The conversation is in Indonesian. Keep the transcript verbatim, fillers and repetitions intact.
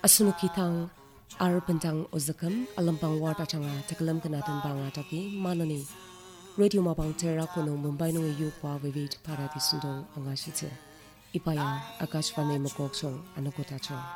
Asunukitang ar bentang uzakam alampang warta changa takalam kanatan banga taki manani radio mabang tera kono Mumbai no yu pa vivid parati sundong angashite ipaya akashvane mokokso anakota chong